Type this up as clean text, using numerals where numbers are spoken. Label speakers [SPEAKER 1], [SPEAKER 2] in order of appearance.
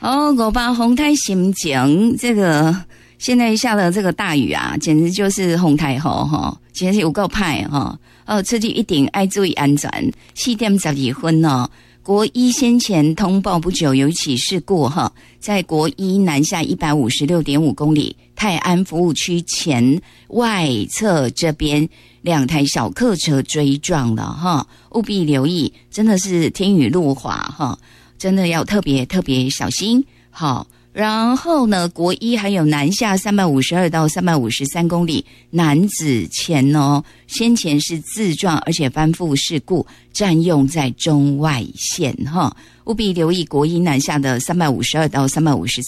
[SPEAKER 1] 哦，58洪台心情，这个现在下了这个大雨啊，简直就是洪台吼哈，简直有够派哈。出去一定要注意安全。4点12分哦，国一先前通报不久有一起事故哈，在国一南下156.5公里泰安服务区前外侧这边2台小客车追撞了哈，务必留意，真的是天雨路滑哈，真的要特别小心。好，然后呢，国一还有南下352到353公里南子前哦，先前是自撞而且翻覆事故，占用在中外线哈，务必留意国一南下的352到353